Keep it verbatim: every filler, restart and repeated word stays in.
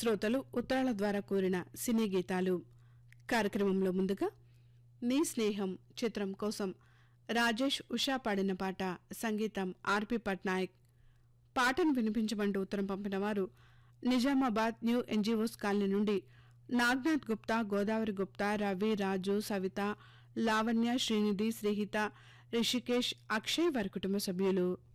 శ్రోతలు ఉత్తరాల ద్వారా కోరిన సినీ గీతాలు కార్యక్రమంలో ముందుగా నీ స్నేహం చిత్రం కోసం రాజేష్ ఉషా పాడిన పాట సంగీతం ఆర్పి పట్నాయక్ పాటను వినిపించమంటూ ఉత్తరం పంపిన వారు నిజామాబాద్ న్యూ ఎన్జీఓస్ కాలనీ నుండి నాగ్నాథ్ గుప్తా గోదావరి గుప్తా రవి రాజు సవిత లావణ్య శ్రీనిధి శ్రీహిత రిషికేష్ అక్షయ్ వారి కుటుంబ సభ్యులు.